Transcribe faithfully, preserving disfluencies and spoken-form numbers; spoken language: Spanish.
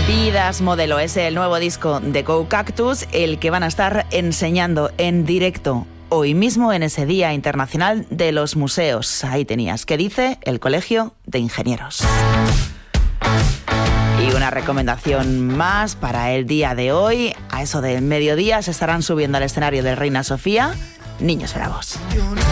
Vidas Modelo es el nuevo disco de Go Cactus, el que van a estar enseñando en directo hoy mismo en ese Día Internacional de los Museos. Ahí tenías, ¿qué dice el Colegio de Ingenieros? Y una recomendación más para el día de hoy. A eso del mediodía se estarán subiendo al escenario del Reina Sofía Niños Bravos.